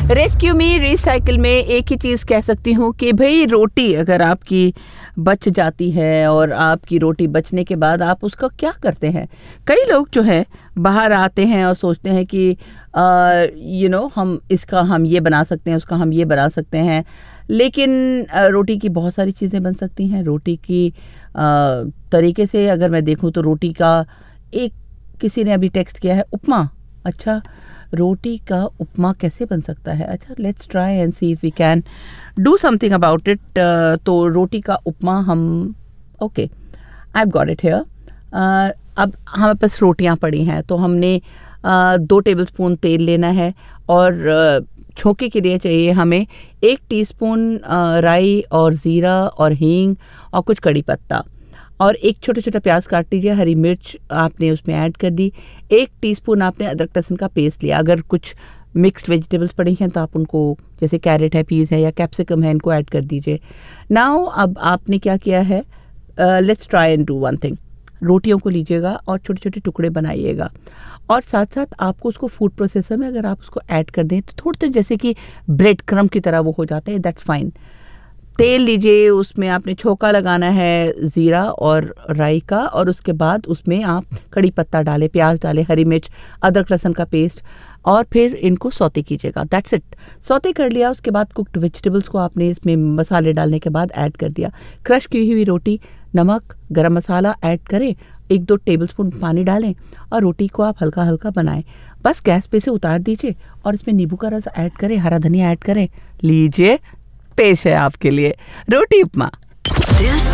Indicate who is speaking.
Speaker 1: Rescue मी recycle में एक ही चीज़ कह सकती हूँ कि भाई रोटी अगर आपकी बच जाती है और आपकी रोटी बचने के बाद आप उसका क्या करते हैं। कई लोग जो है बाहर आते हैं और सोचते हैं कि हम ये बना सकते हैं, उसका हम ये बना सकते हैं, लेकिन रोटी की बहुत सारी चीज़ें बन सकती हैं। रोटी की तरीके से अगर मैं देखूँ तो रोटी का किसी ने अभी टेक्स्ट किया है उपमा। अच्छा, रोटी का उपमा कैसे बन सकता है? अच्छा, let's try and see if we can do something about it. तो रोटी का उपमा okay, I have got it here. अब हमारे पास रोटियां पड़ी हैं तो हमने 2 टेबलस्पून तेल लेना है और छोंके के लिए चाहिए हमें 1 टीस्पून राई और ज़ीरा और हींग और कुछ कड़ी पत्ता और एक छोटा छोटा प्याज काट लीजिए। हरी मिर्च आपने उसमें ऐड कर दी। 1 टीस्पून आपने अदरक लहसुन का पेस्ट लिया। अगर कुछ मिक्स्ड वेजिटेबल्स पड़ी हैं तो आप उनको, जैसे कैरेट है, पीस है या कैप्सिकम है, इनको ऐड कर दीजिए। नाउ अब आपने क्या किया है, let's try and do one thing. रोटियों को लीजिएगा और छोटे छोटे टुकड़े बनाइएगा और साथ साथ आपको उसको फूड प्रोसेसर में अगर आप उसको ऐड कर दें तो थोड़े जैसे कि ब्रेड क्रम्ब की तरह वो हो जाता है, दैट्स फाइन। तेल लीजिए, उसमें आपने छोंका लगाना है ज़ीरा और राई का और उसके बाद उसमें आप कड़ी पत्ता डालें, प्याज डालें, हरी मिर्च, अदरक लहसुन का पेस्ट और फिर इनको सौते कीजिएगा। That's it. सौते कर लिया, उसके बाद कुक्ड वेजिटेबल्स को आपने इसमें मसाले डालने के बाद ऐड कर दिया। क्रश की हुई रोटी, नमक, गरम मसाला ऐड करें, 1-2 टेबलस्पून पानी डालें और रोटी को आप हल्का हल्का बनाएं। बस गैस पे से उतार दीजिए और इसमें नींबू का रस ऐड करें, हरा धनिया ऐड करें, लीजिए पेश है आपके लिए रोटी उपमा।